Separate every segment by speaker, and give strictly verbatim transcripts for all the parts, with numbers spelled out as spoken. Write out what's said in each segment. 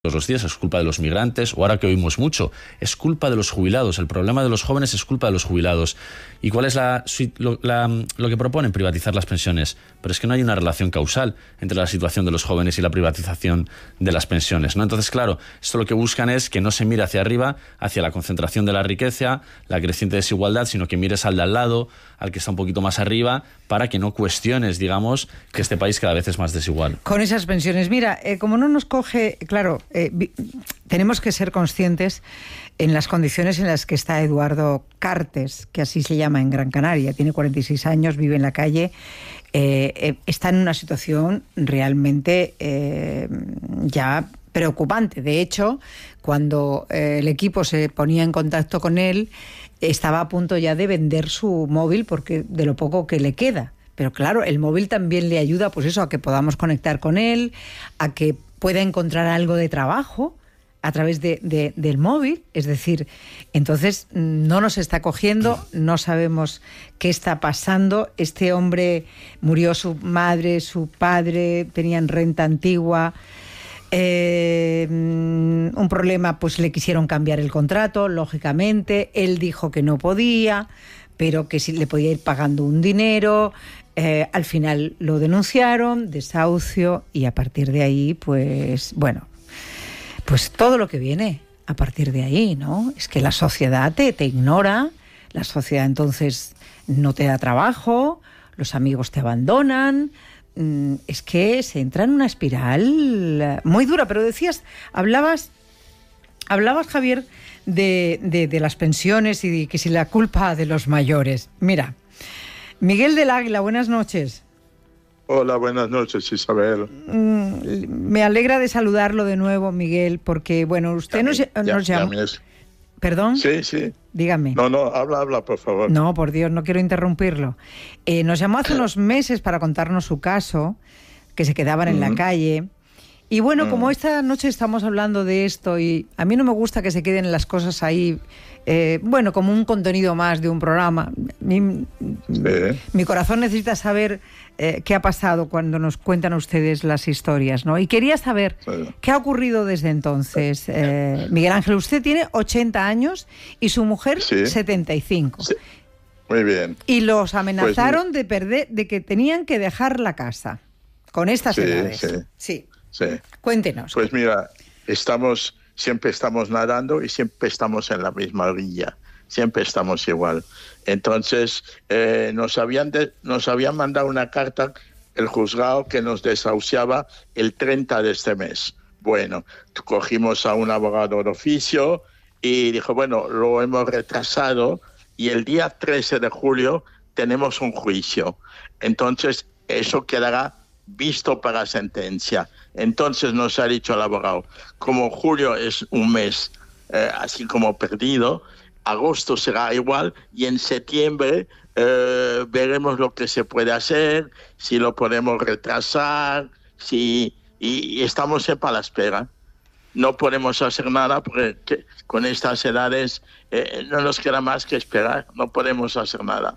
Speaker 1: todos los días, es culpa de los migrantes, o ahora que oímos mucho, es culpa de los jubilados, el problema de los jóvenes es culpa de los jubilados. ¿Y cuál es la, lo, la, lo que proponen? Privatizar las pensiones. Pero es que no hay una relación causal entre la situación de los jóvenes y la privatización de las pensiones, ¿no? Entonces, claro, esto lo que buscan es que no se mire hacia arriba, hacia la concentración de la riqueza, la creciente desigualdad, sino que mires al de al lado, al que está un poquito más arriba, para que no cuestiones, digamos, que este país cada vez es más desigual.
Speaker 2: Con esas pensiones, mira, eh, como no nos coge, claro, eh, vi, tenemos que ser conscientes en las condiciones en las que está Eduardo Cartes, que así se llama en Gran Canaria, tiene cuarenta y seis años, vive en la calle, eh, eh, está en una situación realmente eh, ya preocupante. De hecho, cuando eh, el equipo se ponía en contacto con él, estaba a punto ya de vender su móvil porque de lo poco que le queda. Pero claro, el móvil también le ayuda, pues eso, a que podamos conectar con él, a que pueda encontrar algo de trabajo a través de, de, del móvil. Es decir, entonces no nos está cogiendo, no sabemos qué está pasando. Este hombre, murió su madre, su padre, tenían renta antigua. Eh, un problema, pues le quisieron cambiar el contrato, lógicamente. Él dijo que no podía, pero que sí le podía ir pagando un dinero. Eh, al final lo denunciaron, desahucio, y a partir de ahí, pues, bueno, pues todo lo que viene a partir de ahí, ¿no? Es que la sociedad te, te ignora, la sociedad entonces no te da trabajo, los amigos te abandonan. Es que se entra en una espiral muy dura. Pero decías, hablabas, hablabas Javier, de, de, de las pensiones y de que si la culpa de los mayores. Mira, Miguel del Águila, buenas noches.
Speaker 3: Hola, buenas noches, Isabel.
Speaker 2: Me alegra de saludarlo de nuevo, Miguel, porque, bueno, usted
Speaker 3: ya
Speaker 2: nos,
Speaker 3: me, ya,
Speaker 2: nos llama... ¿Perdón?
Speaker 3: Sí, sí.
Speaker 2: Dígame.
Speaker 3: No, no, habla, habla, por favor.
Speaker 2: No, por Dios, no quiero interrumpirlo. Eh, nos llamó hace unos meses para contarnos su caso, que se quedaban en uh-huh. la calle. Y bueno, uh-huh. como esta noche estamos hablando de esto, y a mí no me gusta que se queden las cosas ahí, eh, bueno, como un contenido más de un programa. Mi, sí. mi corazón necesita saber eh, qué ha pasado cuando nos cuentan ustedes las historias, ¿no? Y quería saber sí. qué ha ocurrido desde entonces. Eh, Miguel Ángel, usted tiene ochenta años y su mujer sí. setenta y cinco. Sí.
Speaker 3: Muy bien.
Speaker 2: Y los amenazaron pues, de perder, de que tenían que dejar la casa con estas
Speaker 3: sí,
Speaker 2: edades.
Speaker 3: Sí.
Speaker 2: sí.
Speaker 3: Sí.
Speaker 2: Cuéntenos.
Speaker 3: Pues mira, estamos, siempre estamos nadando y siempre estamos en la misma orilla, siempre estamos igual. Entonces, eh, nos habían de, nos habían mandado una carta el juzgado que nos desahuciaba el treinta de este mes. Bueno, cogimos a un abogado de oficio y dijo, bueno, lo hemos retrasado y el día trece de julio tenemos un juicio. Entonces, eso quedará visto para sentencia. Entonces nos ha dicho el abogado, como julio es un mes eh, así como perdido, agosto será igual y en septiembre eh, veremos lo que se puede hacer, si lo podemos retrasar, si y, y estamos siempre a la espera. No podemos hacer nada porque que, con estas edades eh, no nos queda más que esperar, no podemos hacer nada.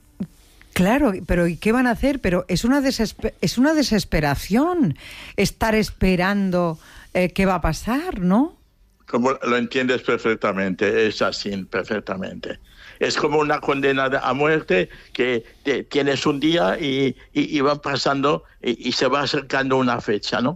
Speaker 2: Claro, pero ¿y qué van a hacer? Pero es una desesper- es una desesperación estar esperando eh, qué va a pasar, ¿no?
Speaker 3: Como lo entiendes perfectamente, es así, perfectamente. Es como una condena a muerte que te, tienes un día y, y, y van pasando y, y se va acercando una fecha, ¿no?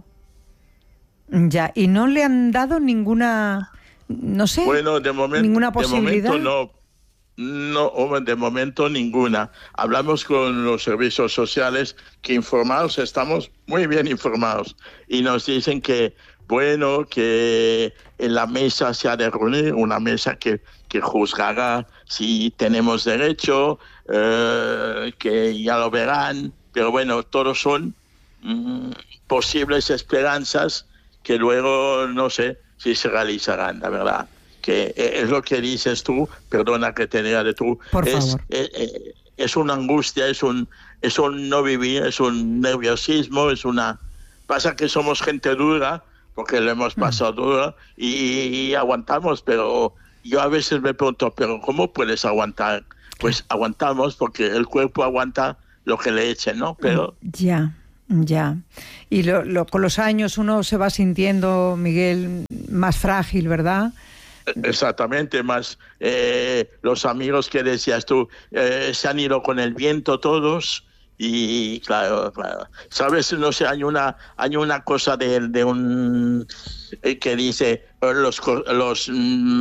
Speaker 2: Ya, y no le han dado ninguna, no sé,
Speaker 3: bueno, de momento,
Speaker 2: ninguna posibilidad.
Speaker 3: De momento no. No, de momento ninguna. Hablamos con los servicios sociales que informados, estamos muy bien informados y nos dicen que, bueno, que en la mesa se ha de reunir, una mesa que, que juzgará si tenemos derecho, eh, que ya lo verán, pero bueno, todos son mm, posibles esperanzas que luego no sé si se realizarán, la verdad. Que es lo que dices tú, perdona que te diga de tú,
Speaker 2: Por
Speaker 3: es,
Speaker 2: favor.
Speaker 3: Es, es una angustia, es un, es un no vivir, es un nerviosismo, es una... Pasa que somos gente dura, porque lo hemos pasado mm. dura, y, y aguantamos, pero yo a veces me pregunto, ¿pero cómo puedes aguantar? Pues aguantamos porque el cuerpo aguanta lo que le echen, ¿no? Pero...
Speaker 2: Ya. Ya. Y lo, lo, con los años uno se va sintiendo, Miguel, más frágil, ¿verdad?
Speaker 3: Exactamente, más eh, los amigos que decías tú eh, se han ido con el viento todos. Y claro, claro, sabes, no sé, hay una hay una cosa de, de un eh, que dice los los mm,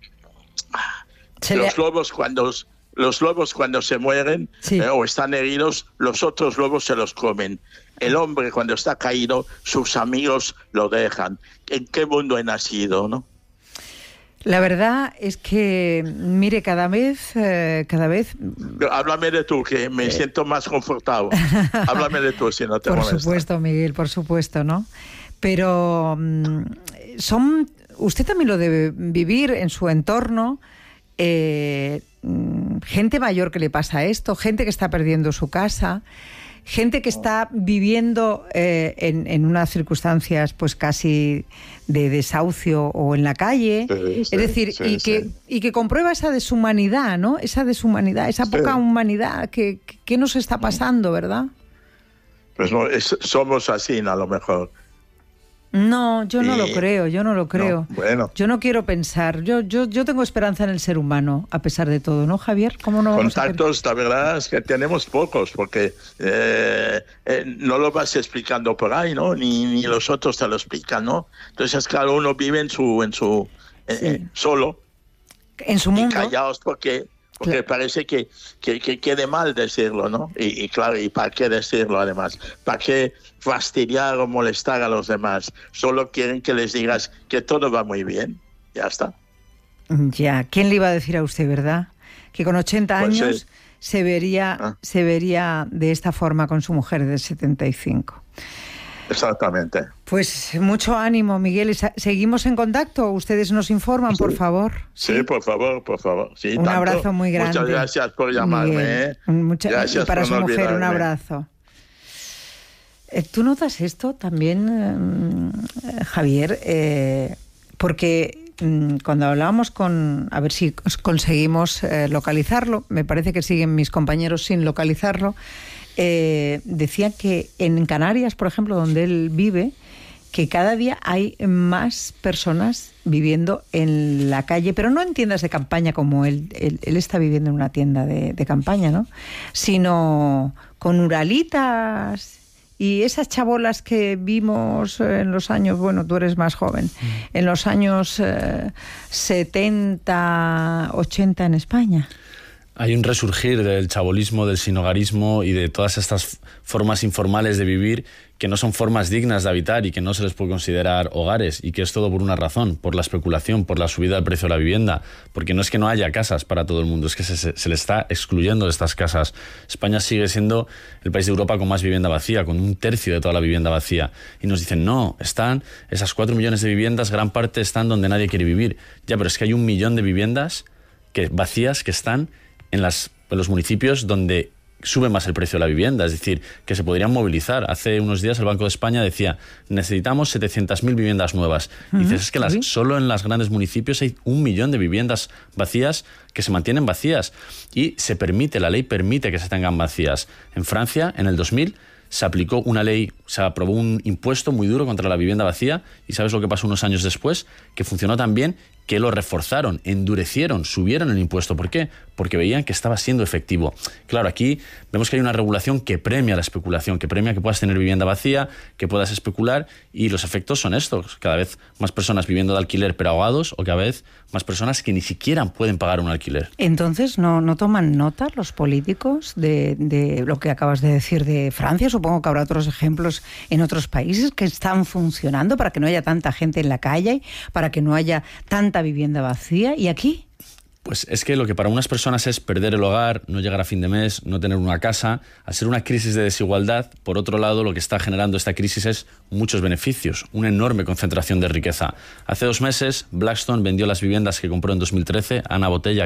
Speaker 3: los lobos cuando los lobos cuando se mueren, sí, eh, o están heridos, los otros lobos se los comen. El hombre cuando está caído, sus amigos lo dejan. ¿En qué mundo he nacido, no?
Speaker 2: La verdad es que, mire, cada vez, eh, cada vez...
Speaker 3: Háblame de tú, que me eh. siento más confortable. Háblame de tú, si no te
Speaker 2: Por
Speaker 3: molesta.
Speaker 2: supuesto, Miguel, por supuesto, ¿no? Pero son... Usted también lo debe vivir en su entorno, eh, gente mayor que le pasa esto, gente que está perdiendo su casa, gente que está viviendo eh, en, en unas circunstancias pues casi de desahucio o en la calle, sí, sí, es decir, sí, y, que, sí. y que comprueba esa deshumanidad, ¿no? Esa deshumanidad, esa poca sí. humanidad que, que nos está pasando, ¿verdad?
Speaker 3: Pues no, es, somos así, a lo mejor.
Speaker 2: No, yo no y... lo creo, yo no lo creo.
Speaker 3: No, bueno.
Speaker 2: Yo no quiero pensar, yo, yo, yo tengo esperanza en el ser humano, a pesar de todo, ¿no, Javier? ¿Cómo no vamos
Speaker 3: Contactos, a... la verdad es que tenemos pocos, porque eh, eh, no lo vas explicando por ahí, ¿no? Ni, ni los otros te lo explican, ¿no? Entonces, claro, uno vive en su, en su eh, sí. eh, solo.
Speaker 2: En su mundo.
Speaker 3: Y callados porque... Porque claro. parece que, que, que quede mal decirlo, ¿no? Y, y claro, ¿y para qué decirlo además? ¿Para qué fastidiar o molestar a los demás? Solo quieren que les digas que todo va muy bien. Ya está.
Speaker 2: Ya, ¿quién le iba a decir a usted, verdad? Que con ochenta
Speaker 3: pues
Speaker 2: años
Speaker 3: sí.
Speaker 2: se vería, ah. se vería de esta forma con su mujer de setenta y cinco.
Speaker 3: Exactamente.
Speaker 2: Pues mucho ánimo, Miguel. ¿Seguimos en contacto? Ustedes nos informan,
Speaker 3: sí.
Speaker 2: por favor.
Speaker 3: Sí, sí, por favor, por favor. Sí,
Speaker 2: un
Speaker 3: tanto.
Speaker 2: abrazo muy grande.
Speaker 3: Muchas gracias por llamarme. ¿eh?
Speaker 2: Mucha...
Speaker 3: Gracias
Speaker 2: y para
Speaker 3: por
Speaker 2: su
Speaker 3: no
Speaker 2: mujer,
Speaker 3: olvidarme.
Speaker 2: un abrazo. ¿Tú notas esto también, eh, Javier? Eh, porque mm, cuando hablábamos con... A ver si conseguimos eh, localizarlo. Me parece que siguen mis compañeros sin localizarlo. Eh, decía que en Canarias, por ejemplo, donde él vive, que cada día hay más personas viviendo en la calle, pero no en tiendas de campaña como él, él, él está viviendo en una tienda de, de campaña, ¿no? Sino con uralitas y esas chabolas que vimos en los años, bueno, tú eres más joven, mm. en los años eh, setenta, ochenta en España.
Speaker 1: Hay un resurgir del chabolismo, del sinhogarismo y de todas estas formas informales de vivir que no son formas dignas de habitar y que no se les puede considerar hogares, y que es todo por una razón, por la especulación, por la subida del precio de la vivienda, porque no es que no haya casas para todo el mundo, es que se, se le está excluyendo de estas casas. España sigue siendo el país de Europa con más vivienda vacía, con un tercio de toda la vivienda vacía, y nos dicen, no, están esas cuatro millones de viviendas, gran parte están donde nadie quiere vivir. Ya, pero es que hay un millón de viviendas que, vacías que están en, las, en los municipios donde sube más el precio de la vivienda, es decir, que se podrían movilizar. Hace unos días el Banco de España decía, necesitamos setecientas mil viviendas nuevas. Uh-huh. Y dices, es que las, solo en los grandes municipios hay un millón de viviendas vacías que se mantienen vacías. Y se permite, la ley permite que se tengan vacías. En Francia, en el dos mil, se aplicó una ley, se aprobó un impuesto muy duro contra la vivienda vacía, y ¿sabes lo que pasó unos años después? Que funcionó tan bien que lo reforzaron, endurecieron, subieron el impuesto. ¿Por qué? Porque veían que estaba siendo efectivo. Claro, aquí vemos que hay una regulación que premia la especulación, que premia que puedas tener vivienda vacía, que puedas especular, y los efectos son estos. Cada vez más personas viviendo de alquiler pero ahogados, o cada vez más personas que ni siquiera pueden pagar un alquiler.
Speaker 2: Entonces, ¿no, no toman nota los políticos de, de lo que acabas de decir de Francia? Supongo que habrá otros ejemplos en otros países que están funcionando para que no haya tanta gente en la calle, para que no haya tanta vivienda vacía. ¿Y aquí?
Speaker 1: Pues es que lo que para unas personas es perder el hogar, no llegar a fin de mes, no tener una casa, al ser una crisis de desigualdad, por otro lado, lo que está generando esta crisis es muchos beneficios, una enorme concentración de riqueza. Hace dos meses, Blackstone vendió las viviendas que compró en dos mil trece a Ana Botella aquí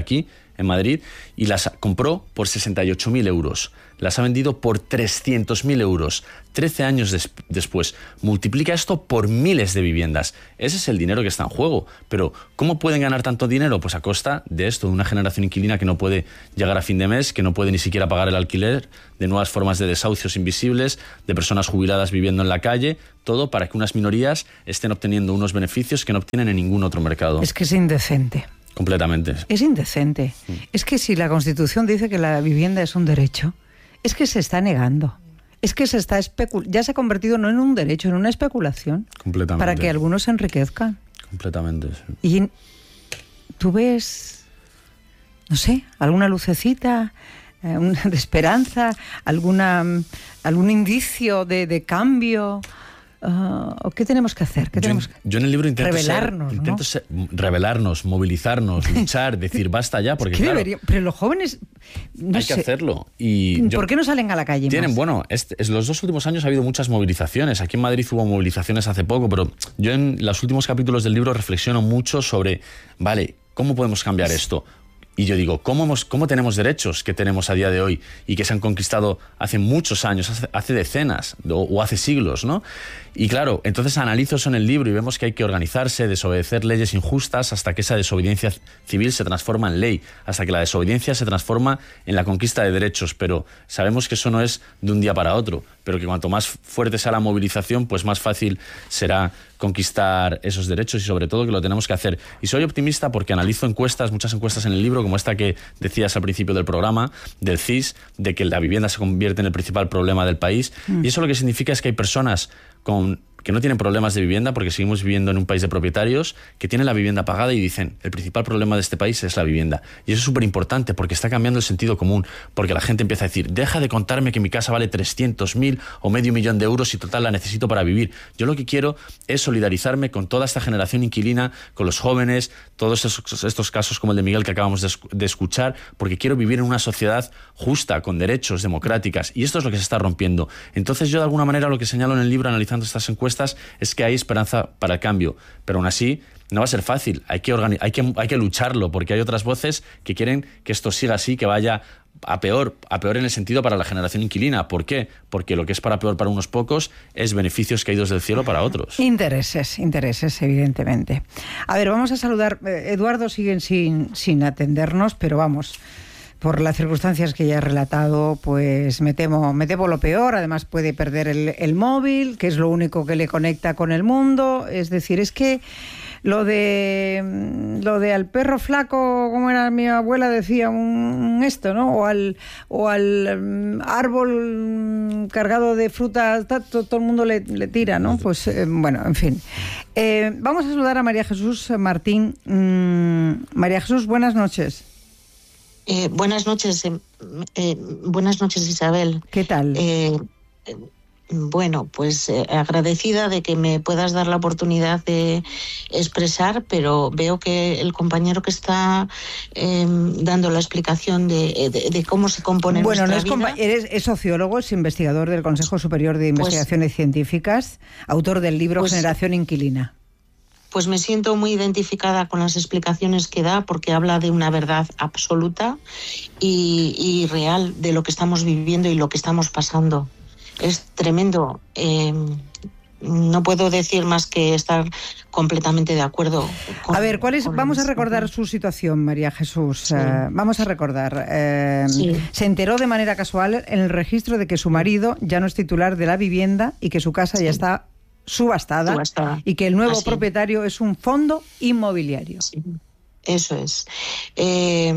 Speaker 1: en Madrid, y las compró por sesenta y ocho mil euros. Las ha vendido por trescientos mil euros. trece años des- después. Multiplica esto por miles de viviendas. Ese es el dinero que está en juego. Pero, ¿cómo pueden ganar tanto dinero? Pues a costa de esto, de una generación inquilina que no puede llegar a fin de mes, que no puede ni siquiera pagar el alquiler, de nuevas formas de desahucios invisibles, de personas jubiladas viviendo en la calle, todo para que unas minorías estén obteniendo unos beneficios que no obtienen en ningún otro mercado.
Speaker 2: Es que es indecente.
Speaker 1: Completamente.
Speaker 2: Es indecente. Mm. Es que si la Constitución dice que la vivienda es un derecho, es que se está negando. Es que se está especul- ya se ha convertido no en un derecho, en una especulación.
Speaker 1: Completamente.
Speaker 2: Para que algunos se enriquezcan.
Speaker 1: Completamente, sí.
Speaker 2: Y tú ves, no sé, alguna lucecita eh, una, de esperanza, alguna algún indicio de, de cambio. Uh, ¿Qué tenemos que hacer? ¿Qué
Speaker 1: yo,
Speaker 2: tenemos que...
Speaker 1: yo en el libro intento
Speaker 2: revelarnos,
Speaker 1: ser, intento
Speaker 2: ¿no?
Speaker 1: ser, revelarnos, movilizarnos, luchar, decir basta ya, porque
Speaker 2: es que
Speaker 1: claro,
Speaker 2: debería, pero los jóvenes no
Speaker 1: hay
Speaker 2: sé,
Speaker 1: que hacerlo. Y
Speaker 2: ¿por
Speaker 1: yo,
Speaker 2: qué no salen a la calle
Speaker 1: tienen,
Speaker 2: más?
Speaker 1: Bueno, este, es, los dos últimos años ha habido muchas movilizaciones. Aquí en Madrid hubo movilizaciones hace poco, pero yo en los últimos capítulos del libro reflexiono mucho sobre, vale, ¿cómo podemos cambiar esto? Y yo digo, ¿cómo, hemos, ¿cómo tenemos derechos que tenemos a día de hoy y que se han conquistado hace muchos años, hace, hace decenas o, o hace siglos, ¿no? Y claro, entonces analizo eso en el libro y vemos que hay que organizarse, desobedecer leyes injustas hasta que esa desobediencia civil se transforma en ley, hasta que la desobediencia se transforma en la conquista de derechos. Pero sabemos que eso no es de un día para otro, pero que cuanto más fuerte sea la movilización, pues más fácil será conquistar esos derechos y sobre todo que lo tenemos que hacer. Y soy optimista porque analizo encuestas, muchas encuestas en el libro, como esta que decías al principio del programa, del C I S, de que la vivienda se convierte en el principal problema del país. Mm. Y eso lo que significa es que hay personas con que no tienen problemas de vivienda, porque seguimos viviendo en un país de propietarios, que tienen la vivienda pagada y dicen, el principal problema de este país es la vivienda. Y eso es súper importante porque está cambiando el sentido común, porque la gente empieza a decir, deja de contarme que mi casa vale trescientos mil o medio millón de euros y total la necesito para vivir. Yo lo que quiero es solidarizarme con toda esta generación inquilina, con los jóvenes, todos esos, estos casos como el de Miguel que acabamos de, de escuchar, porque quiero vivir en una sociedad justa, con derechos, democráticas, y esto es lo que se está rompiendo. Entonces yo de alguna manera lo que señalo en el libro analizando estas encuestas es que hay esperanza para el cambio, pero aún así no va a ser fácil, hay que, organi- hay que, hay que lucharlo, porque hay otras voces que quieren que esto siga así, que vaya a peor, a peor en el sentido para la generación inquilina. ¿Por qué? Porque lo que es para peor para unos pocos es beneficios caídos del cielo para otros.
Speaker 2: Intereses, intereses, evidentemente. A ver, vamos a saludar. Eduardo sigue sin, sin atendernos, pero vamos... Por las circunstancias que ya he relatado, pues me temo, me temo lo peor. Además puede perder el, el móvil, que es lo único que le conecta con el mundo. Es decir, es que lo de lo de al perro flaco, como era mi abuela decía, un esto, ¿no? O al o al um, árbol cargado de fruta, todo, todo el mundo le, le tira, ¿no? Pues eh, bueno, en fin. Eh, vamos a saludar a María Jesús Martín. Mm, María Jesús, buenas noches.
Speaker 4: Eh, buenas noches, eh, eh, buenas noches Isabel.
Speaker 2: ¿Qué tal?
Speaker 4: Eh, eh, bueno, pues eh, agradecida de que me puedas dar la oportunidad de expresar, pero veo que el compañero que está eh, dando la explicación de, de, de cómo se compone
Speaker 2: bueno,
Speaker 4: nuestra
Speaker 2: no es
Speaker 4: vida...
Speaker 2: Eres es sociólogo, es investigador del Consejo Superior de Investigaciones pues, Científicas, autor del libro pues, Generación Inquilina.
Speaker 4: Pues me siento muy identificada con las explicaciones que da porque habla de una verdad absoluta y, y real de lo que estamos viviendo y lo que estamos pasando. Es tremendo. Eh, no puedo decir más que estar completamente de acuerdo. Con,
Speaker 2: a ver, ¿cuál es? Vamos a recordar su situación, María Jesús. Sí. Uh, vamos a recordar. Eh, sí. Se enteró de manera casual en el registro de que su marido ya no es titular de la vivienda y que su casa sí. ya está subastada, subastada y que el nuevo Así. propietario es un fondo inmobiliario.
Speaker 4: Sí. Eso es. Eh,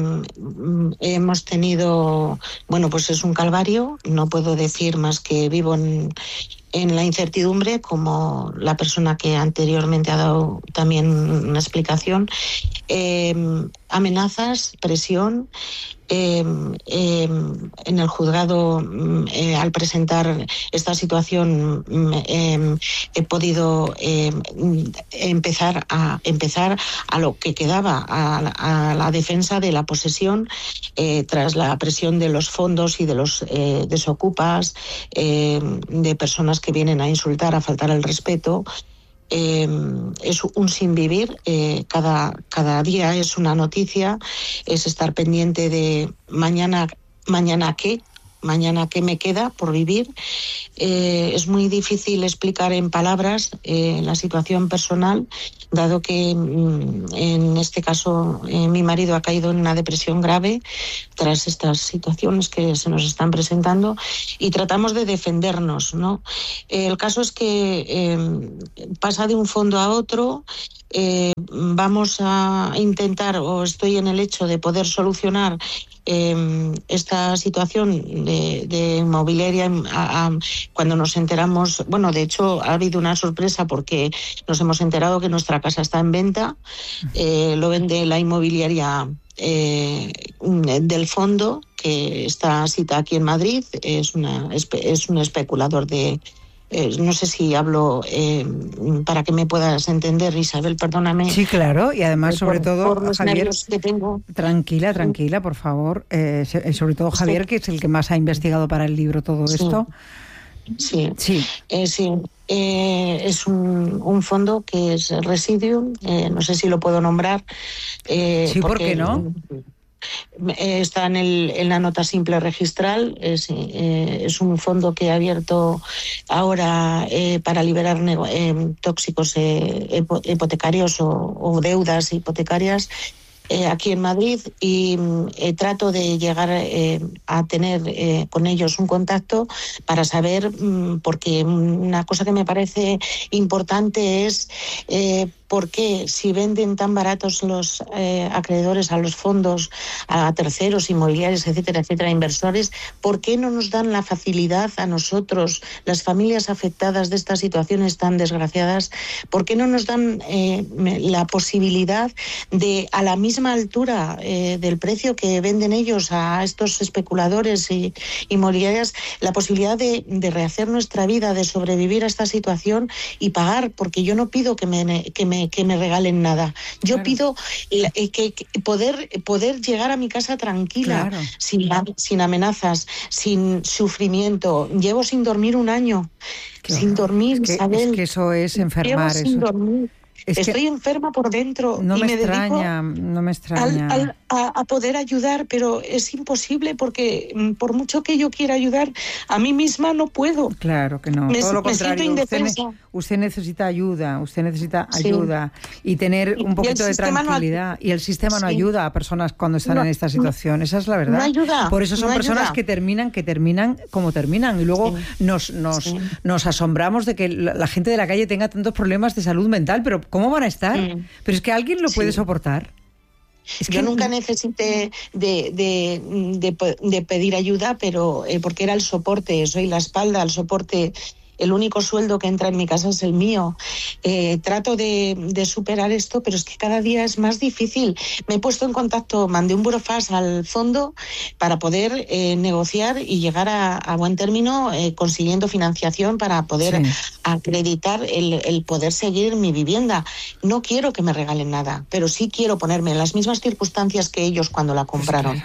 Speaker 4: hemos tenido, bueno, pues es un calvario, no puedo decir más que vivo en, en la incertidumbre, como la persona que anteriormente ha dado también una explicación. Eh, amenazas, presión. Eh, eh, en el juzgado, eh, al presentar esta situación, eh, he podido eh, empezar a empezar a lo que quedaba, a, a la defensa de la posesión, eh, tras la presión de los fondos y de los eh, desocupas, eh, de personas que vienen a insultar, a faltar al respeto. eh, es un sinvivir, eh, cada, cada día es una noticia, es estar pendiente de mañana, mañana qué, mañana qué me queda por vivir. Eh, es muy difícil explicar en palabras eh, la situación personal, dado que mm, en este caso eh, mi marido ha caído en una depresión grave tras estas situaciones que se nos están presentando, y tratamos de defendernos, ¿no? Eh, el caso es que eh, pasa de un fondo a otro. Eh, vamos a intentar, o estoy en el hecho de poder solucionar eh, esta situación de, de inmobiliaria. A, a, cuando nos enteramos, bueno, de hecho ha habido una sorpresa porque nos hemos enterado que nuestra casa está en venta, eh, lo vende la inmobiliaria eh, del fondo, que está cita aquí en Madrid, es, una, es un especulador de... Eh, no sé si hablo eh, para que me puedas entender, Isabel, perdóname.
Speaker 2: Sí, claro, y además, sobre
Speaker 4: por,
Speaker 2: todo,
Speaker 4: por los
Speaker 2: Javier,
Speaker 4: que tengo.
Speaker 2: tranquila, tranquila, por favor. Eh, sobre todo Javier, sí, que es el que más ha investigado para el libro todo
Speaker 4: sí.
Speaker 2: esto.
Speaker 4: Sí,
Speaker 2: sí.
Speaker 4: Eh, sí. Eh, es un, un fondo que es Residuum, eh, no sé si lo puedo nombrar. Eh,
Speaker 2: sí,
Speaker 4: porque,
Speaker 2: ¿por qué no?
Speaker 4: Está en, el, en la nota simple registral. Es, eh, es un fondo que ha abierto ahora eh, para liberar nego- eh, tóxicos eh, hipotecarios o, o deudas hipotecarias eh, aquí en Madrid, y eh, trato de llegar eh, a tener eh, con ellos un contacto para saber, mm, porque una cosa que me parece importante es eh, por qué, si venden tan baratos los eh, acreedores a los fondos, a terceros, inmobiliarios, etcétera, etcétera, inversores, ¿por qué no nos dan la facilidad a nosotros, las familias afectadas de estas situaciones tan desgraciadas, por qué no nos dan eh, la posibilidad de, a la misma altura eh, del precio que venden ellos a estos especuladores y inmobiliarias, la posibilidad de, de rehacer nuestra vida, de sobrevivir a esta situación y pagar? Porque yo no pido que me, que me que me regalen nada. Yo claro. pido eh, que, que poder, poder llegar a mi casa tranquila, claro. sin, sin amenazas, sin sufrimiento. Llevo sin dormir un año, claro. sin dormir,
Speaker 2: es que,
Speaker 4: Isabel.
Speaker 2: Es que eso es enfermar.
Speaker 4: Llevo sin
Speaker 2: eso.
Speaker 4: dormir. Es Estoy que enferma por dentro.
Speaker 2: No
Speaker 4: y
Speaker 2: me,
Speaker 4: me
Speaker 2: extraña, no me extraña.
Speaker 4: Al, al, a, a poder ayudar, pero es imposible porque por mucho que yo quiera ayudar, a mí misma no puedo.
Speaker 2: Claro que no.
Speaker 4: Me,
Speaker 2: Todo lo
Speaker 4: me
Speaker 2: contrario.
Speaker 4: siento indefensa.
Speaker 2: Usted, usted necesita ayuda, usted necesita sí. ayuda y tener un poquito de tranquilidad. No, y el sistema sí. no ayuda a personas cuando están no, en esta situación. Esa es la verdad.
Speaker 4: No ayuda.
Speaker 2: Por eso son
Speaker 4: no
Speaker 2: personas
Speaker 4: ayuda.
Speaker 2: que terminan, que terminan como terminan. Y luego sí. nos, nos, sí. nos asombramos de que la, la gente de la calle tenga tantos problemas de salud mental. Pero ¿cómo van a estar? Sí. Pero es que alguien lo puede sí. soportar.
Speaker 4: Es que yo nunca necesité de, de, de, de pedir ayuda, pero eh, porque era el soporte, soy la espalda, el soporte. El único sueldo que entra en mi casa es el mío. Eh, trato de, de superar esto, pero es que cada día es más difícil. Me he puesto en contacto, mandé un burofax al fondo para poder eh, negociar y llegar a, a buen término, eh, consiguiendo financiación para poder sí. acreditar el, el poder seguir mi vivienda. No quiero que me regalen nada, pero sí quiero ponerme en las mismas circunstancias que ellos cuando la compraron.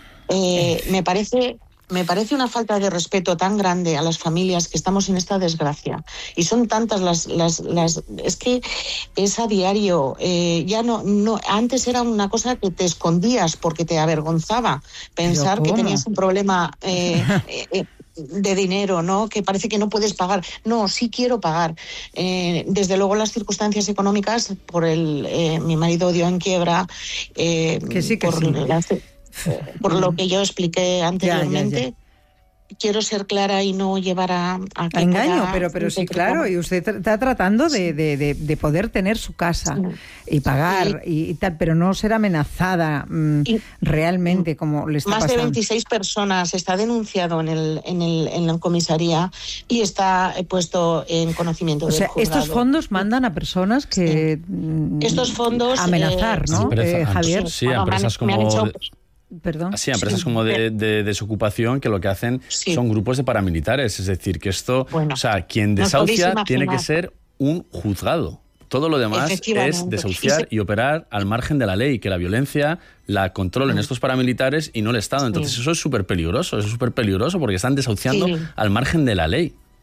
Speaker 4: Eh, me parece... Me parece una falta de respeto tan grande a las familias que estamos en esta desgracia. Y son tantas las... las, las es que es a diario. Eh, ya no, no. Antes era una cosa que te escondías porque te avergonzaba pensar que tenías un problema eh, eh, de dinero, ¿no? Que parece que no puedes pagar. No, sí quiero pagar. Eh, desde luego las circunstancias económicas, por el eh, mi marido dio en quiebra. Eh,
Speaker 2: que sí, que
Speaker 4: por
Speaker 2: sí.
Speaker 4: Las, por lo que yo expliqué anteriormente. Ya, ya, ya. Quiero ser clara y no llevar a... A,
Speaker 2: a engaño, pero, pero sí, claro, y usted está tratando de, de, de, de poder tener su casa sí. y pagar sí. y, y tal, pero no ser amenazada mmm, y, realmente como le está
Speaker 4: más
Speaker 2: pasando.
Speaker 4: Más de veintiséis personas está denunciado en el en el en la comisaría y está puesto en conocimiento
Speaker 2: o
Speaker 4: del
Speaker 2: sea,
Speaker 4: juzgado.
Speaker 2: Estos fondos mandan a personas que...
Speaker 4: Sí. Estos fondos...
Speaker 2: Amenazar,
Speaker 4: eh,
Speaker 2: ¿no,
Speaker 1: empresa,
Speaker 2: eh, Javier?
Speaker 1: Sí, bueno, empresas como...
Speaker 2: Hecho... Perdón.
Speaker 1: Sí, empresas
Speaker 4: sí.
Speaker 1: como de, de desocupación que lo que hacen sí. son grupos de paramilitares. Es decir, que esto,
Speaker 4: bueno,
Speaker 1: o sea, quien desahucia tiene que ser un juzgado. Todo lo demás es desahuciar y, y operar al margen de la ley, que la violencia la controlen sí. estos paramilitares y no el Estado. Entonces sí. eso es súper peligroso, eso es súper peligroso porque están desahuciando sí. al margen de la ley.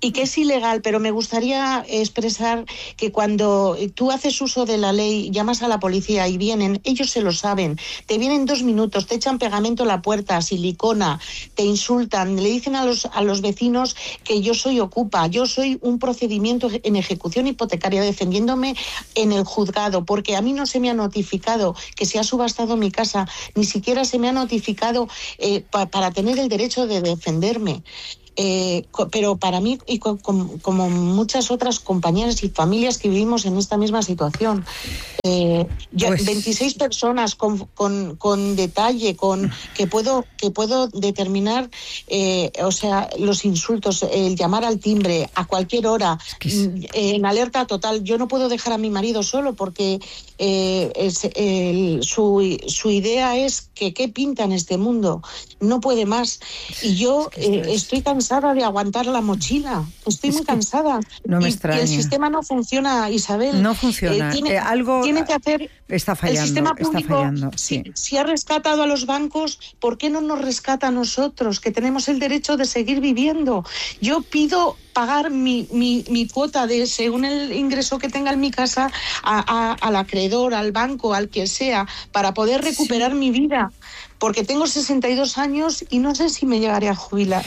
Speaker 4: y que es ilegal, pero me gustaría expresar que cuando tú haces uso de la ley, llamas a la policía y vienen, ellos se lo saben, te vienen dos minutos, te echan pegamento a la puerta, silicona, te insultan, le dicen a los, a los vecinos que yo soy ocupa, yo soy un procedimiento en ejecución hipotecaria defendiéndome en el juzgado, porque a mí no se me ha notificado que se ha subastado mi casa, ni siquiera se me ha notificado eh, pa, para tener el derecho de defenderme. Eh, pero para mí y con, con, como muchas otras compañeras y familias que vivimos en esta misma situación, eh, yo, pues... veintiséis personas con, con, con detalle, con que puedo que puedo determinar, eh, o sea, los insultos, el llamar al timbre a cualquier hora, es que es... en alerta total. Yo no puedo dejar a mi marido solo porque eh, es, el, su, su idea es que qué pinta en este mundo, no puede más. Y yo es que eh, estoy tan cansada de aguantar la mochila. Estoy es muy cansada.
Speaker 2: No me
Speaker 4: y,
Speaker 2: extraña.
Speaker 4: Y el sistema no funciona, Isabel.
Speaker 2: No funciona.
Speaker 4: Eh, tiene,
Speaker 2: eh, algo
Speaker 4: tiene que hacer.
Speaker 2: Está fallando.
Speaker 4: El sistema público,
Speaker 2: está fallando. Sí.
Speaker 4: Si, si ha rescatado a los bancos, ¿por qué no nos rescata a nosotros, que tenemos el derecho de seguir viviendo? Yo pido pagar mi, mi, mi cuota de según el ingreso que tenga en mi casa a, a, al acreedor, al banco, al que sea, para poder recuperar sí. mi vida. Porque tengo sesenta y dos años y no sé si me llegaré a jubilar.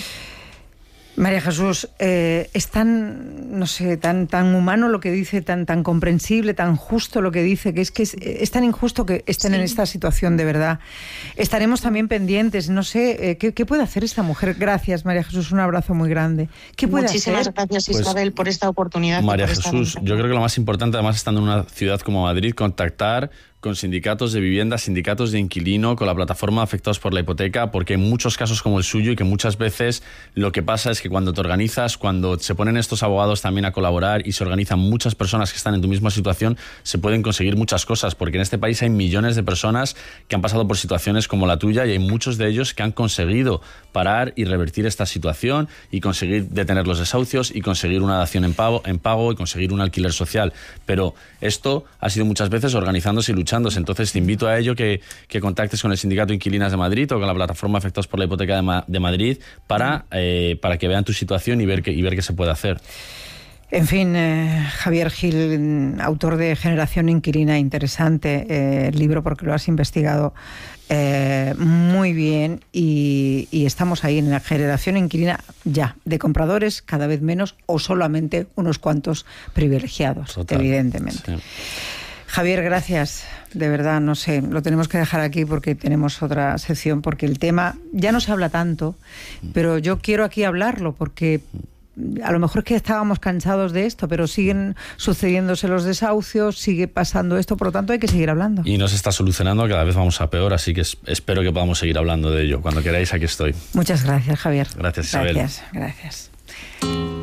Speaker 2: María Jesús, eh, es tan, no sé, tan, tan humano lo que dice, tan, tan comprensible, tan justo lo que dice, que es que es, es tan injusto que estén sí. en esta situación, de verdad. Estaremos también pendientes, no sé, eh, ¿qué, ¿qué puede hacer esta mujer? Gracias, María Jesús, un abrazo muy grande. ¿Qué puede
Speaker 4: Muchísimas
Speaker 2: hacer?
Speaker 4: gracias, Isabel, pues, por esta oportunidad.
Speaker 1: María Jesús, yo creo que lo más importante, además, estando en una ciudad como Madrid, contactar con sindicatos de vivienda, sindicatos de inquilino, con la plataforma Afectados por la Hipoteca, porque hay muchos casos como el suyo y que muchas veces lo que pasa es que cuando te organizas, cuando se ponen estos abogados también a colaborar y se organizan muchas personas que están en tu misma situación, se pueden conseguir muchas cosas, porque en este país hay millones de personas que han pasado por situaciones como la tuya y hay muchos de ellos que han conseguido parar y revertir esta situación y conseguir detener los desahucios y conseguir una dación en pago, en pago y conseguir un alquiler social. Pero esto ha sido muchas veces organizándose y luchando. Entonces te invito a ello que, que contactes con el Sindicato de Inquilinas de Madrid o con la plataforma Afectados por la Hipoteca de, Ma, de Madrid para, eh, para que vean tu situación y ver, que, y ver qué se puede hacer.
Speaker 2: En fin, eh, Javier Gil, autor de Generación Inquilina, interesante eh, el libro porque lo has investigado eh, muy bien y, y estamos ahí en la generación inquilina ya, de compradores cada vez menos o solamente unos cuantos privilegiados, Total. evidentemente. Sí. Javier, gracias. De verdad, no sé, lo tenemos que dejar aquí porque tenemos otra sección, porque el tema ya no se habla tanto, pero yo quiero aquí hablarlo porque a lo mejor es que estábamos cansados de esto, pero siguen sucediéndose los desahucios, sigue pasando esto, por lo tanto hay que seguir hablando.
Speaker 1: Y no se está solucionando, cada vez vamos a peor, así que espero que podamos seguir hablando de ello. Cuando queráis, aquí estoy.
Speaker 2: Muchas gracias, Javier.
Speaker 1: Gracias, Isabel.
Speaker 2: Gracias, gracias.